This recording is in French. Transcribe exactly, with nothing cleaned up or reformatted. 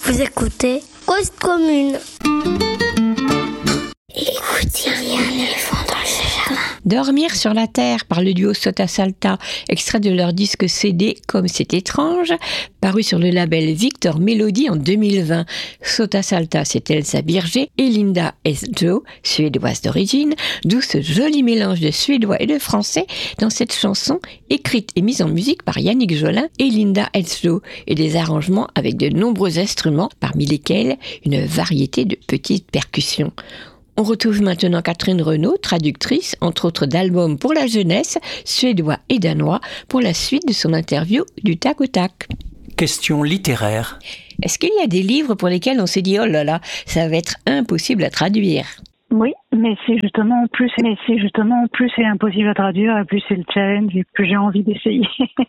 Vous écoutez Cause Commune. Écoutez, il y a un éléphant dans le jardin. Dormir sur la terre par le duo Sota Salta, extrait de leur disque C D Comme c'est étrange, paru sur le label Victor Melody en deux mille vingt. Sota Salta, c'est Elsa Birger et Linda Esjo, suédoise d'origine, d'où ce joli mélange de suédois et de français dans cette chanson écrite et mise en musique par Yannick Jolin et Linda Esjo, et des arrangements avec de nombreux instruments, parmi lesquels une variété de petites percussions. On retrouve maintenant Catherine Renaud, traductrice, entre autres d'albums pour la jeunesse, suédois et danois, pour la suite de son interview du tac au tac. Question littéraire. Est-ce qu'il y a des livres pour lesquels on s'est dit « Oh là là, ça va être impossible à traduire ». Oui, mais c'est justement plus, mais c'est justement plus c'est impossible à traduire, et plus c'est le challenge, et plus j'ai envie d'essayer.